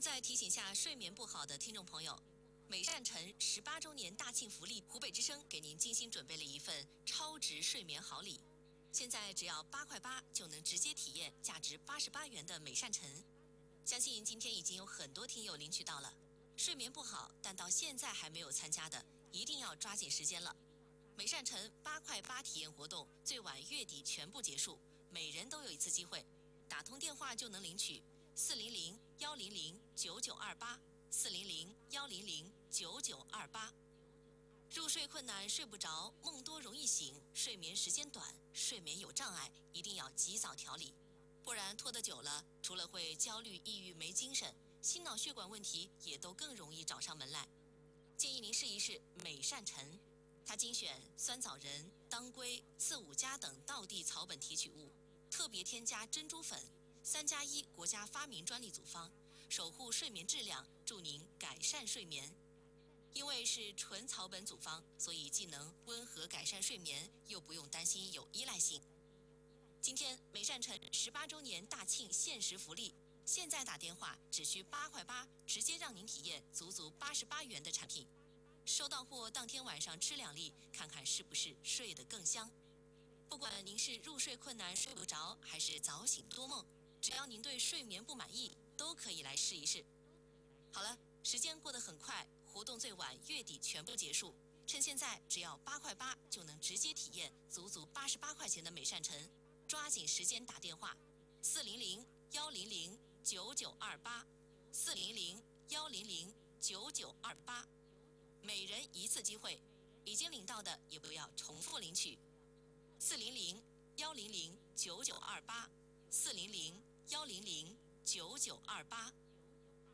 再提醒下睡眠不好的听众朋友，美善城18周年大庆福利，湖北之声给您精心准备了一份超值睡眠好礼。现在只要8块8就能直接体验价值88元的美善城。相信今天已经有很多听友领取到了。睡眠不好但到现在还没有参加的，一定要抓紧时间了。美善城8块8体验活动最晚月底全部结束，每人都有一次机会，打通电话就能领取400-100-9928，400-100-9928。入睡困难、睡不着、梦多容易醒、睡眠时间短、睡眠有障碍，一定要及早调理，不然拖得久了，除了会焦虑、抑郁、没精神，心脑血管问题也都更容易找上门来。建议您试一试美善城，它精选酸枣仁、当归、刺五加等道地草本提取物，特别添加珍珠粉，3+1国家发明专利组方，守护睡眠质量，助您改善睡眠。因为是纯草本组方，所以既能温和改善睡眠，又不用担心有依赖性。今天美善城18周年大庆限时福利，现在打电话只需8块8，直接让您体验足88元的产品。收到货当天晚上吃2粒，看看是不是睡得更香。不管您是入睡困难睡不着，还是早醒多梦，只要您对睡眠不满意，都可以来试一试。好了，时间过得很快，活动最晚月底全部结束。趁现在只要8块8就能直接体验足88块钱的美善城，抓紧时间打电话400-100-9928，400-100-9928，每人一次机会，已经领到的也不要重复领取。400-100-9928，400-100-9928。